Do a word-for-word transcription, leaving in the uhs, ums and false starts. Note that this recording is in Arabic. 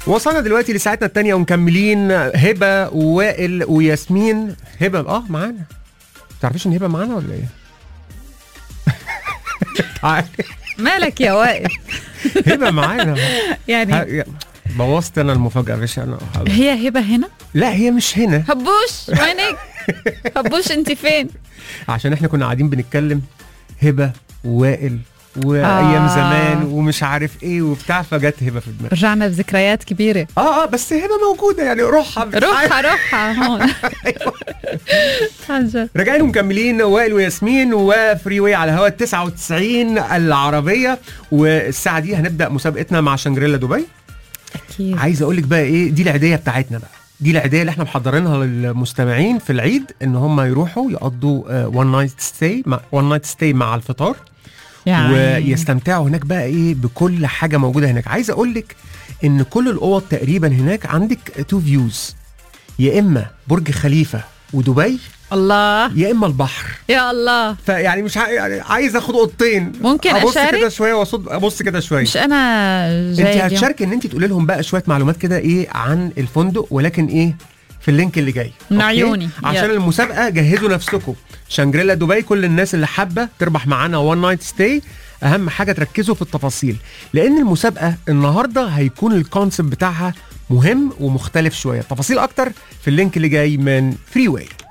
وصلنا دلوقتي لساعتنا الثانيه ومكملين. هبه ووائل وياسمين. هبه اه معانا. تعرفيش ان هبه معانا ولا ايه؟ مالك يا وائل؟ هبه معانا يعني بوظت انا المفاجاه. مش انا هي هبه هنا؟ لا هي مش هنا. هبوش وينك؟ هبوش انت فين؟ عشان احنا كنا قاعدين بنتكلم هبه ووائل وايام آه. زمان ومش عارف ايه وبتاع، فجت هبه في دماغي. رجعنا بذكريات كبيره. اه اه بس هبه موجوده يعني. روحها روحها روحها هون. رجعنا ومكملين. وائل وياسمين وفري واي على هوا تسعة وتسعين العربيه. والساعه دي هنبدا مسابقتنا مع شانجريلا دبي. اكيد. عايز اقول لك بقى ايه، دي العيديه بتاعتنا بقى. دي العيديه اللي احنا محضرينها للمستمعين في العيد، ان هم يروحوا يقضوا وان نايت ستاي مع وان نايت ستاي مع الفطار يعني. ويستمتعوا هناك بقى ايه بكل حاجه موجوده هناك. عايز اقول لك ان كل الاوض تقريبا هناك عندك تو فيوز، يا اما برج خليفه ودبي الله، يا اما البحر. يا الله. فيعني مش ع... يعني عايز اخد اوضتين. ممكن ابص اشارك كده شويه واصد ابص كده شويه. مش انا جاي. انت هتشاركي ان انت تقولي لهم بقى شويه معلومات كده ايه عن الفندق، ولكن ايه في اللينك اللي جاي من عيوني. عشان يلا. المسابقه جهزوا نفسكم. شانجريلا دبي، كل الناس اللي حابه تربح معانا وان نايت ستاي، اهم حاجه تركزوا في التفاصيل، لان المسابقه النهارده هيكون الكونسيبت بتاعها مهم ومختلف شويه. تفاصيل اكتر في اللينك اللي جاي من فري واي.